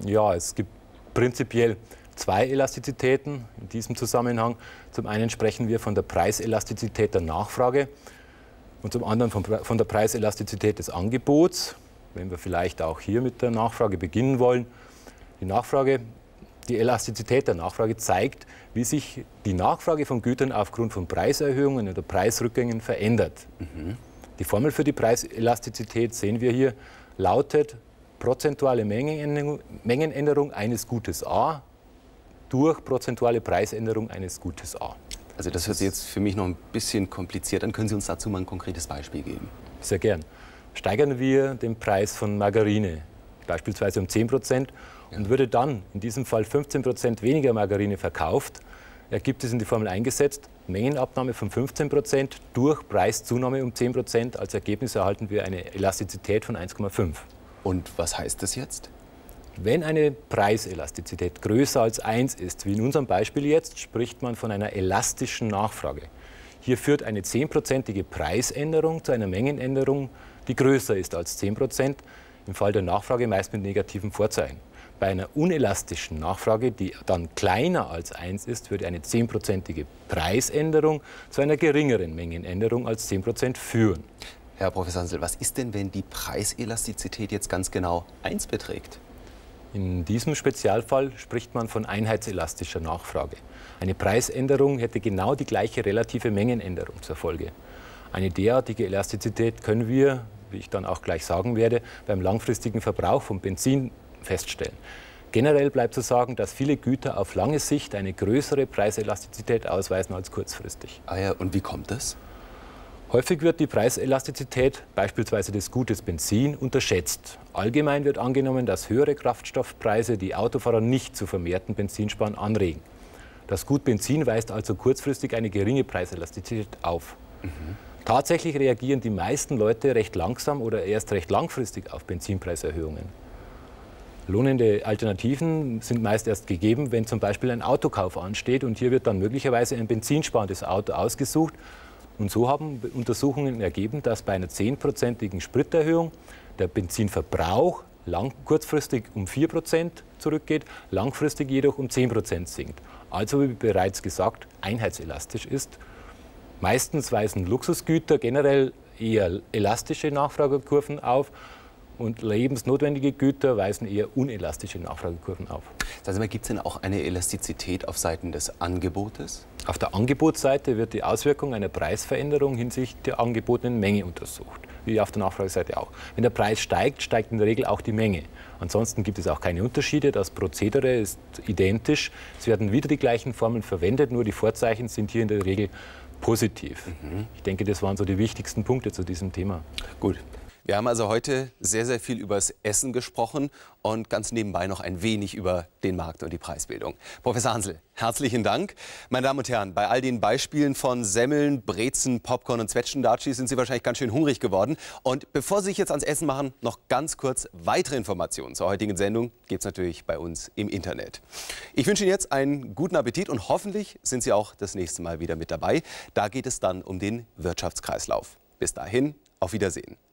Ja, es gibt prinzipiell zwei Elastizitäten in diesem Zusammenhang. Zum einen sprechen wir von der Preiselastizität der Nachfrage und zum anderen von der Preiselastizität des Angebots. Wenn wir vielleicht auch hier mit der Nachfrage beginnen wollen. Die Elastizität der Nachfrage zeigt, wie sich die Nachfrage von Gütern aufgrund von Preiserhöhungen oder Preisrückgängen verändert. Die Formel für die Preiselastizität sehen wir hier, lautet prozentuale Mengenänderung eines Gutes A durch prozentuale Preisänderung eines Gutes A. Also das hört sich jetzt für mich noch ein bisschen kompliziert an. Können Sie uns dazu mal ein konkretes Beispiel geben? Sehr gern. Steigern wir den Preis von Margarine, beispielsweise um 10%, und würde dann in diesem Fall 15% weniger Margarine verkauft, ergibt es in die Formel eingesetzt, Mengenabnahme von 15% durch Preiszunahme um 10%. Als Ergebnis erhalten wir eine Elastizität von 1,5. Und was heißt das jetzt? Wenn eine Preiselastizität größer als 1 ist, wie in unserem Beispiel jetzt, spricht man von einer elastischen Nachfrage. Hier führt eine 10%ige Preisänderung zu einer Mengenänderung, die größer ist als 10%, im Fall der Nachfrage meist mit negativen Vorzeichen. Bei einer unelastischen Nachfrage, die dann kleiner als 1 ist, würde eine 10%ige Preisänderung zu einer geringeren Mengenänderung als 10% führen. Herr Professor Hansl, was ist denn, wenn die Preiselastizität jetzt ganz genau 1 beträgt? In diesem Spezialfall spricht man von einheitselastischer Nachfrage. Eine Preisänderung hätte genau die gleiche relative Mengenänderung zur Folge. Eine derartige Elastizität können wir, wie ich dann auch gleich sagen werde, beim langfristigen Verbrauch von Benzin feststellen. Generell bleibt zu sagen, dass viele Güter auf lange Sicht eine größere Preiselastizität ausweisen als kurzfristig. Ah ja, und wie kommt das? Häufig wird die Preiselastizität, beispielsweise des Gutes Benzin, unterschätzt. Allgemein wird angenommen, dass höhere Kraftstoffpreise die Autofahrer nicht zu vermehrten Benzinsparen anregen. Das Gut Benzin weist also kurzfristig eine geringe Preiselastizität auf. Tatsächlich reagieren die meisten Leute recht langsam oder erst recht langfristig auf Benzinpreiserhöhungen. Lohnende Alternativen sind meist erst gegeben, wenn zum Beispiel ein Autokauf ansteht, und hier wird dann möglicherweise ein benzinsparendes Auto ausgesucht. Und so haben Untersuchungen ergeben, dass bei einer 10%igen Spriterhöhung der Benzinverbrauch kurzfristig um 4% zurückgeht, langfristig jedoch um 10% sinkt. Also, wie bereits gesagt, einheitselastisch ist. Meistens weisen Luxusgüter generell eher elastische Nachfragekurven auf und lebensnotwendige Güter weisen eher unelastische Nachfragekurven auf. Also gibt es denn auch eine Elastizität auf Seiten des Angebotes? Auf der Angebotsseite wird die Auswirkung einer Preisveränderung hinsichtlich der angebotenen Menge untersucht, wie auf der Nachfrageseite auch. Wenn der Preis steigt, steigt in der Regel auch die Menge. Ansonsten gibt es auch keine Unterschiede, das Prozedere ist identisch. Es werden wieder die gleichen Formeln verwendet, nur die Vorzeichen sind hier in der Regel positiv. Ich denke, das waren so die wichtigsten Punkte zu diesem Thema. Gut. Wir haben also heute sehr, sehr viel über das Essen gesprochen und ganz nebenbei noch ein wenig über den Markt und die Preisbildung. Professor Hansl, herzlichen Dank. Meine Damen und Herren, bei all den Beispielen von Semmeln, Brezen, Popcorn und Zwetschgendatschi sind Sie wahrscheinlich ganz schön hungrig geworden. Und bevor Sie sich jetzt ans Essen machen, noch ganz kurz weitere Informationen zur heutigen Sendung gibt es natürlich bei uns im Internet. Ich wünsche Ihnen jetzt einen guten Appetit und hoffentlich sind Sie auch das nächste Mal wieder mit dabei. Da geht es dann um den Wirtschaftskreislauf. Bis dahin, auf Wiedersehen.